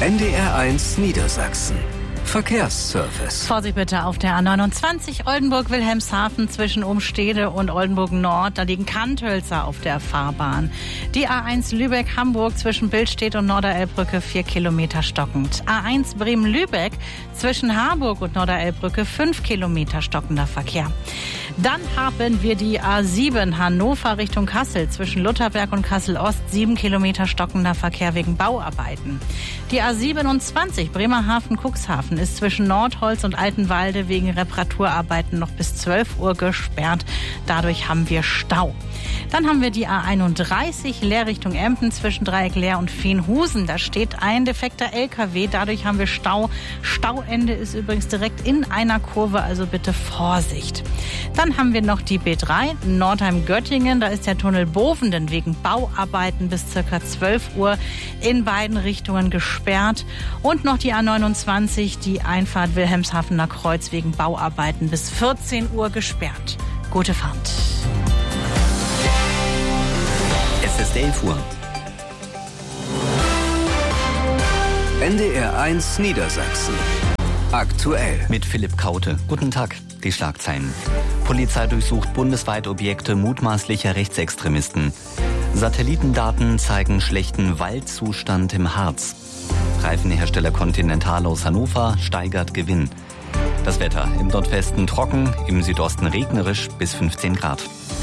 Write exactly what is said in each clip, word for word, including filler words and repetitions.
N D R eins Niedersachsen. Verkehrsservice. Vorsicht bitte auf der A neunundzwanzig Oldenburg-Wilhelmshaven zwischen Umstede und Oldenburg-Nord. Da liegen Kanthölzer auf der Fahrbahn. Die A eins Lübeck-Hamburg zwischen Billstedt und Norderelbbrücke vier Kilometer stockend. A eins Bremen-Lübeck zwischen Harburg und Norderelbbrücke fünf Kilometer stockender Verkehr. Dann haben wir die A sieben Hannover Richtung Kassel zwischen Lutherberg und Kassel-Ost sieben Kilometer stockender Verkehr wegen Bauarbeiten. Die A siebenundzwanzig Bremerhaven-Cuxhaven ist zwischen Nordholz und Altenwalde wegen Reparaturarbeiten noch bis zwölf Uhr gesperrt. Dadurch haben wir Stau. Dann haben wir die A einunddreißig Leer Richtung Emden zwischen Dreieck Leer und Veenhusen. Da steht ein defekter L K W, dadurch haben wir Stau. Stauende ist übrigens direkt in einer Kurve, also bitte Vorsicht. Dann haben wir noch die B drei Nordheim-Göttingen. Da ist der Tunnel Bovenden wegen Bauarbeiten bis ca. zwölf Uhr in beiden Richtungen gesperrt. Und noch die A neunundzwanzig, die Einfahrt Wilhelmshavener Kreuz wegen Bauarbeiten bis vierzehn Uhr gesperrt. Gute Fahrt. Es ist elf Uhr. N D R eins Niedersachsen. Aktuell. Mit Philipp Kaute. Guten Tag. Die Schlagzeilen. Polizei durchsucht bundesweit Objekte mutmaßlicher Rechtsextremisten. Satellitendaten zeigen schlechten Waldzustand im Harz. Reifenhersteller Continental aus Hannover steigert Gewinn. Das Wetter im Nordwesten trocken, im Südosten regnerisch bis fünfzehn Grad.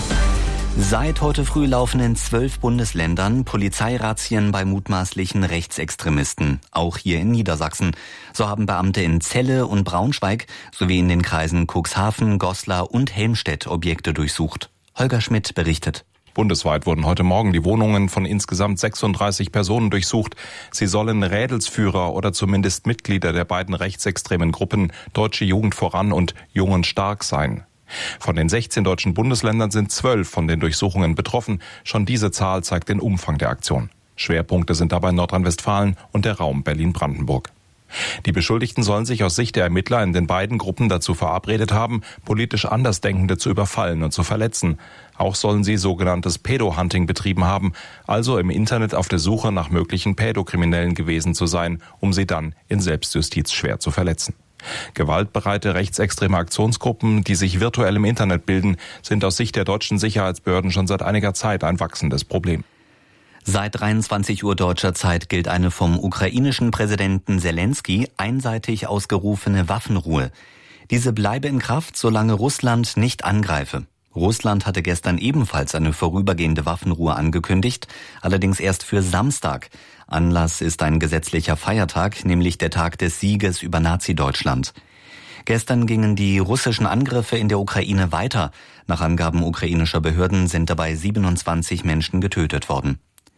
Seit heute früh laufen in zwölf Bundesländern Polizeirazzien bei mutmaßlichen Rechtsextremisten, auch hier in Niedersachsen. So haben Beamte in Celle und Braunschweig sowie in den Kreisen Cuxhaven, Goslar und Helmstedt Objekte durchsucht. Holger Schmidt berichtet. Bundesweit wurden heute Morgen die Wohnungen von insgesamt sechsunddreißig Personen durchsucht. Sie sollen Rädelsführer oder zumindest Mitglieder der beiden rechtsextremen Gruppen Deutsche Jugend voran und Jungen stark sein. Von den sechzehn deutschen Bundesländern sind zwölf von den Durchsuchungen betroffen. Schon diese Zahl zeigt den Umfang der Aktion. Schwerpunkte sind dabei Nordrhein-Westfalen und der Raum Berlin-Brandenburg. Die Beschuldigten sollen sich aus Sicht der Ermittler in den beiden Gruppen dazu verabredet haben, politisch Andersdenkende zu überfallen und zu verletzen. Auch sollen sie sogenanntes Pädo-Hunting betrieben haben, also im Internet auf der Suche nach möglichen Pädokriminellen gewesen zu sein, um sie dann in Selbstjustiz schwer zu verletzen. Gewaltbereite rechtsextreme Aktionsgruppen, die sich virtuell im Internet bilden, sind aus Sicht der deutschen Sicherheitsbehörden schon seit einiger Zeit ein wachsendes Problem. Seit dreiundzwanzig Uhr deutscher Zeit gilt eine vom ukrainischen Präsidenten Zelensky einseitig ausgerufene Waffenruhe. Diese bleibe in Kraft, solange Russland nicht angreife. Russland hatte gestern ebenfalls eine vorübergehende Waffenruhe angekündigt, allerdings erst für Samstag. Anlass ist ein gesetzlicher Feiertag, nämlich der Tag des Sieges über Nazi-Deutschland. Gestern gingen die russischen Angriffe in der Ukraine weiter. Nach Angaben ukrainischer Behörden sind dabei siebenundzwanzig Menschen getötet worden.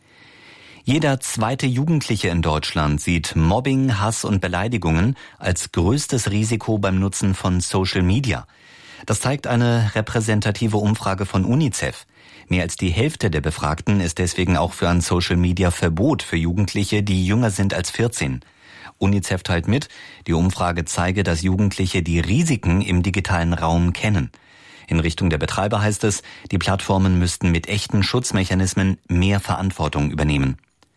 Jeder zweite Jugendliche in Deutschland sieht Mobbing, Hass und Beleidigungen als größtes Risiko beim Nutzen von Social Media. Das zeigt eine repräsentative Umfrage von UNICEF. Mehr als die Hälfte der Befragten ist deswegen auch für ein Social-Media-Verbot für Jugendliche, die jünger sind als vierzehn. UNICEF teilt mit, die Umfrage zeige, dass Jugendliche die Risiken im digitalen Raum kennen. In Richtung der Betreiber heißt es, die Plattformen müssten mit echten Schutzmechanismen mehr Verantwortung übernehmen.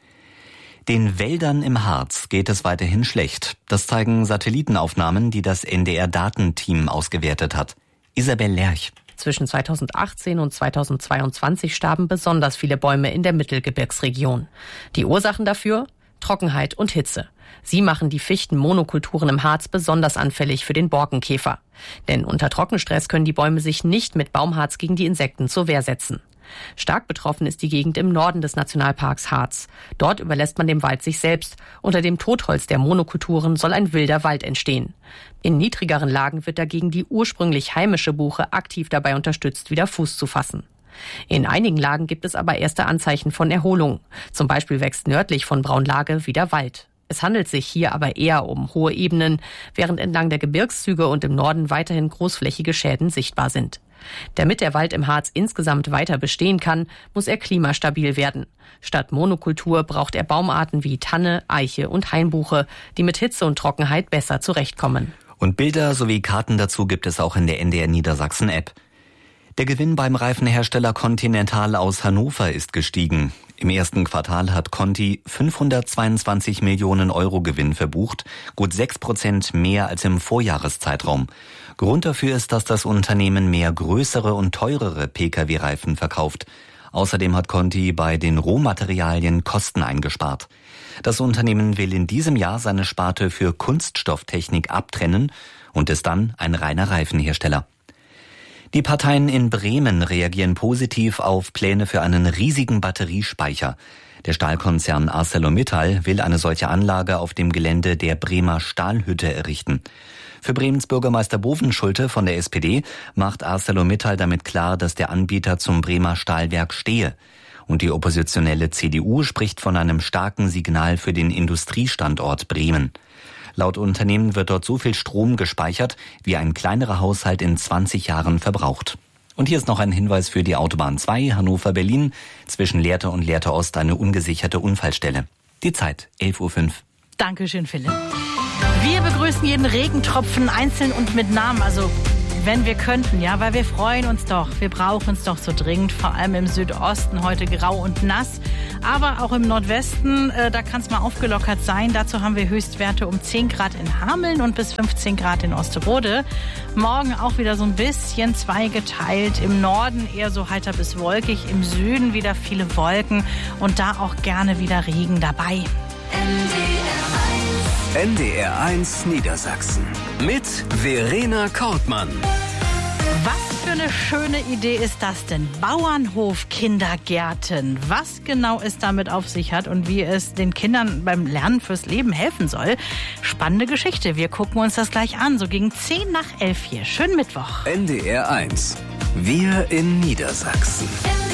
Den Wäldern im Harz geht es weiterhin schlecht. Das zeigen Satellitenaufnahmen, die das N D R-Datenteam ausgewertet hat. Isabel Lerch. Zwischen zweitausendachtzehn und zweitausendzweiundzwanzig starben besonders viele Bäume in der Mittelgebirgsregion. Die Ursachen dafür? Trockenheit und Hitze. Sie machen die Fichtenmonokulturen im Harz besonders anfällig für den Borkenkäfer. Denn unter Trockenstress können die Bäume sich nicht mit Baumharz gegen die Insekten zur Wehr setzen. Stark betroffen ist die Gegend im Norden des Nationalparks Harz. Dort überlässt man dem Wald sich selbst. Unter dem Totholz der Monokulturen soll ein wilder Wald entstehen. In niedrigeren Lagen wird dagegen die ursprünglich heimische Buche aktiv dabei unterstützt, wieder Fuß zu fassen. In einigen Lagen gibt es aber erste Anzeichen von Erholung. Zum Beispiel wächst nördlich von Braunlage wieder Wald. Es handelt sich hier aber eher um hohe Ebenen, während entlang der Gebirgszüge und im Norden weiterhin großflächige Schäden sichtbar sind. Damit der Wald im Harz insgesamt weiter bestehen kann, muss er klimastabil werden. Statt Monokultur braucht er Baumarten wie Tanne, Eiche und Hainbuche, die mit Hitze und Trockenheit besser zurechtkommen. Und Bilder sowie Karten dazu gibt es auch in der N D R Niedersachsen App. Der Gewinn beim Reifenhersteller Continental aus Hannover ist gestiegen. Im ersten Quartal hat Conti fünfhundertzweiundzwanzig Millionen Euro Gewinn verbucht, gut sechs Prozent mehr als im Vorjahreszeitraum. Grund dafür ist, dass das Unternehmen mehr größere und teurere Pkw-Reifen verkauft. Außerdem hat Conti bei den Rohmaterialien Kosten eingespart. Das Unternehmen will in diesem Jahr seine Sparte für Kunststofftechnik abtrennen und ist dann ein reiner Reifenhersteller. Die Parteien in Bremen reagieren positiv auf Pläne für einen riesigen Batteriespeicher. Der Stahlkonzern ArcelorMittal will eine solche Anlage auf dem Gelände der Bremer Stahlhütte errichten. Für Bremens Bürgermeister Bovenschulte von der S P D macht ArcelorMittal damit klar, dass der Anbieter zum Bremer Stahlwerk stehe. Und die oppositionelle C D U spricht von einem starken Signal für den Industriestandort Bremen. Laut Unternehmen wird dort so viel Strom gespeichert, wie ein kleinerer Haushalt in zwanzig Jahren verbraucht. Und hier ist noch ein Hinweis für die Autobahn zwei, Hannover-Berlin. Zwischen Lehrte und Lehrte Ost eine ungesicherte Unfallstelle. Die Zeit, elf Uhr fünf. Dankeschön, Philipp. Wir begrüßen jeden Regentropfen einzeln und mit Namen, also wenn wir könnten, ja, weil wir freuen uns doch. Wir brauchen es doch so dringend, vor allem im Südosten, heute grau und nass. Aber auch im Nordwesten, äh, da kann es mal aufgelockert sein. Dazu haben wir Höchstwerte um zehn Grad in Hameln und bis fünfzehn Grad in Osterode. Morgen auch wieder so ein bisschen zweigeteilt. Im Norden eher so heiter bis wolkig, im Süden wieder viele Wolken und da auch gerne wieder Regen dabei. N D R eins Niedersachsen mit Verena Kortmann. Was für eine schöne Idee ist das denn? Bauernhof-Kindergärten. Was genau es damit auf sich hat und wie es den Kindern beim Lernen fürs Leben helfen soll. Spannende Geschichte. Wir gucken uns das gleich an. So gegen zehn nach elf hier. Schönen Mittwoch. N D R eins. Wir in Niedersachsen.